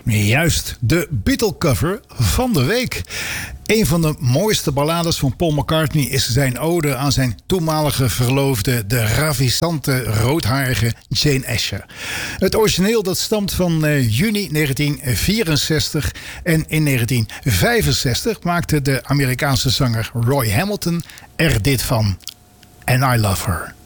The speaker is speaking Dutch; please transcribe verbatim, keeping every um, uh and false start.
Juist, de Beatle-cover van de week. Een van de mooiste ballades van Paul McCartney is zijn ode aan zijn toenmalige verloofde, de ravissante, roodharige Jane Asher. Het origineel dat stamt van uh, juni negentien vierenzestig en in negentien vijfenzestig maakte de Amerikaanse zanger Roy Hamilton er dit van. And I Love Her.